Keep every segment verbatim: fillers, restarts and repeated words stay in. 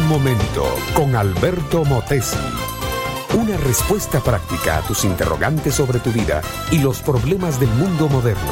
momento con Alberto Motesi. Una respuesta práctica a tus interrogantes sobre tu vida y los problemas del mundo moderno.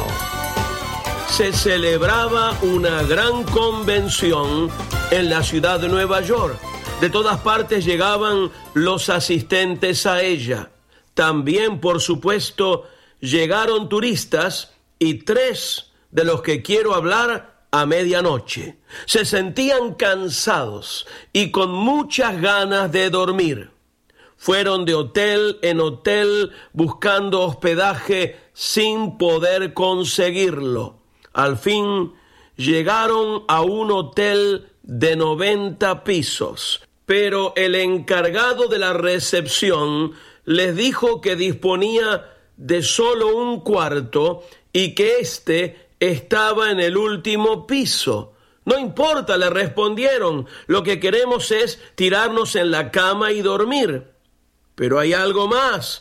Se celebraba una gran convención en la ciudad de Nueva York. De todas partes llegaban los asistentes a ella. También, por supuesto, llegaron turistas y tres de los que quiero hablar a medianoche. Se sentían cansados y con muchas ganas de dormir. Fueron de hotel en hotel buscando hospedaje sin poder conseguirlo. Al fin llegaron a un hotel de noventa pisos, pero el encargado de la recepción les dijo que disponía de solo un cuarto y que éste estaba en el último piso. No importa, le respondieron, lo que queremos es tirarnos en la cama y dormir. Pero hay algo más,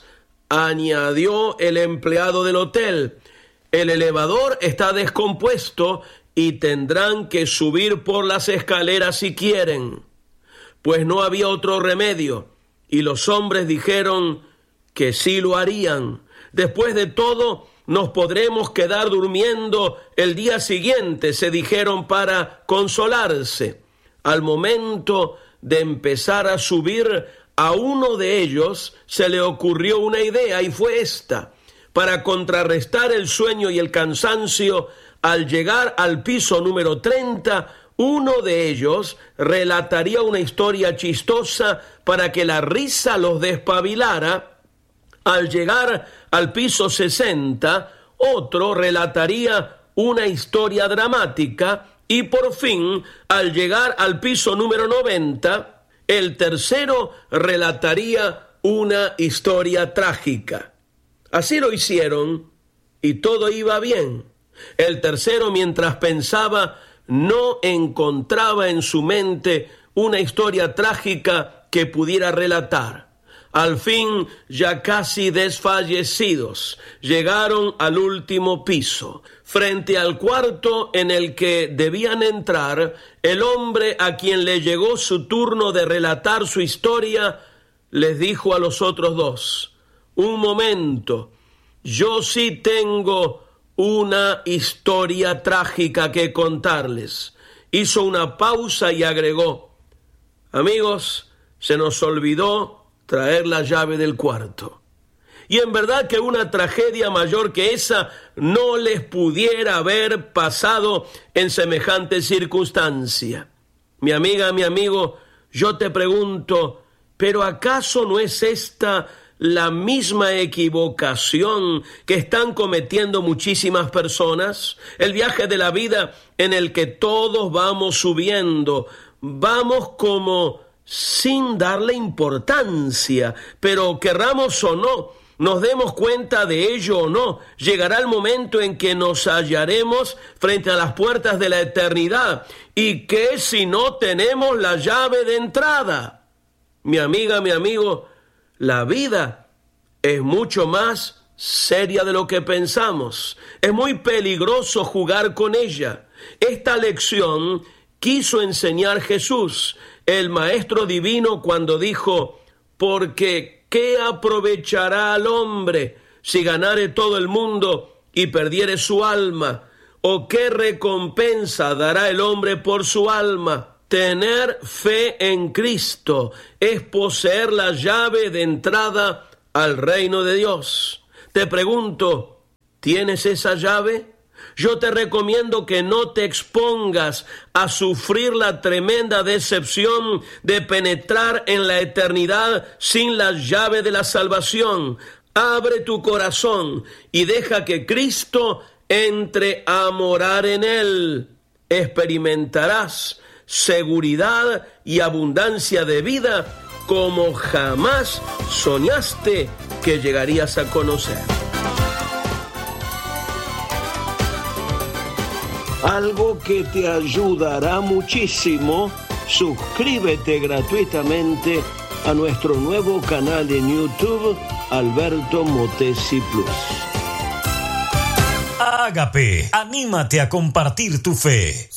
añadió el empleado del hotel. El elevador está descompuesto y tendrán que subir por las escaleras si quieren. Pues no había otro remedio, y los hombres dijeron que sí lo harían. Después de todo, nos podremos quedar durmiendo el día siguiente, se dijeron para consolarse. Al momento de empezar a subir, a uno de ellos se le ocurrió una idea y fue esta. Para contrarrestar el sueño y el cansancio, al llegar al piso número treinta, uno de ellos relataría una historia chistosa para que la risa los despabilara. Al llegar al piso sesenta, otro relataría una historia dramática y por fin, al llegar al piso número noventa, el tercero relataría una historia trágica. Así lo hicieron y todo iba bien. El tercero, mientras pensaba, no encontraba en su mente una historia trágica que pudiera relatar. Al fin, ya casi desfallecidos, llegaron al último piso. Frente al cuarto en el que debían entrar, el hombre a quien le llegó su turno de relatar su historia, les dijo a los otros dos: un momento, yo sí tengo una historia trágica que contarles. Hizo una pausa y agregó: amigos, se nos olvidó traer la llave del cuarto. Y en verdad que una tragedia mayor que esa no les pudiera haber pasado en semejante circunstancia. Mi amiga, mi amigo, yo te pregunto, ¿pero acaso no es esta la misma equivocación que están cometiendo muchísimas personas? El viaje de la vida en el que todos vamos subiendo, vamos como sin darle importancia, pero querramos o no, nos demos cuenta de ello o no, llegará el momento en que nos hallaremos frente a las puertas de la eternidad. ¿Y qué si no tenemos la llave de entrada? Mi amiga, mi amigo, la vida es mucho más seria de lo que pensamos. Es muy peligroso jugar con ella. Esta lección quiso enseñar Jesús, el Maestro Divino, cuando dijo: porque ¿qué aprovechará al hombre si ganare todo el mundo y perdiere su alma? ¿O qué recompensa dará el hombre por su alma? Tener fe en Cristo es poseer la llave de entrada al reino de Dios. Te pregunto, ¿tienes esa llave? Yo te recomiendo que no te expongas a sufrir la tremenda decepción de penetrar en la eternidad sin la llave de la salvación. Abre tu corazón y deja que Cristo entre a morar en él. Experimentarás seguridad y abundancia de vida como jamás soñaste que llegarías a conocer. Algo que te ayudará muchísimo, suscríbete gratuitamente a nuestro nuevo canal en YouTube, Alberto Motesi Plus. Ágape, anímate a compartir tu fe.